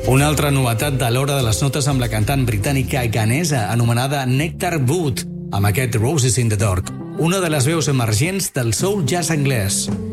Una altra novetat de l'hora de les notes amb la cantant britànica ghanesa anomenada Nectar Wood, amb aquest Roses in the Dark, una de les veus emergents del soul jazz anglès.